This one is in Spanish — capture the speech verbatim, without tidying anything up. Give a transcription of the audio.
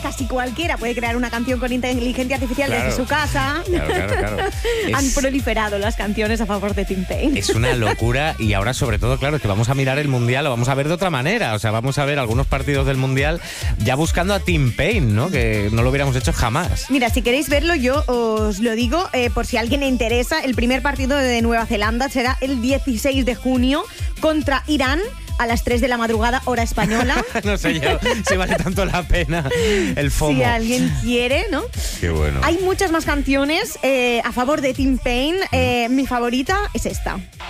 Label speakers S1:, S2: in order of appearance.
S1: casi cualquiera puede crear una canción con inteligencia artificial
S2: Claro.
S1: desde su casa.
S2: Claro, claro, claro.
S1: Han
S2: Es-
S1: proliferado las canciones a favor de Tim Payne.
S2: Es una locura y ahora sobre todo, claro, es que vamos a mirar el Mundial, lo vamos a ver de otra manera. O sea, vamos a ver algunos partidos del Mundial ya buscando a Tim Payne, ¿no? Que no lo hubiéramos hecho jamás.
S1: Mira, si queréis verlo, yo os lo digo, eh, por si a alguien le interesa, el primer partido de Nueva Zelanda será el dieciséis de junio contra Irán a las tres de la madrugada, hora española.
S2: No sé yo si vale tanto la pena el FOMO.
S1: Si alguien quiere, ¿no?
S2: Qué bueno.
S1: Hay muchas más canciones eh, a favor de Tim Payne. Eh, mi favorita es esta.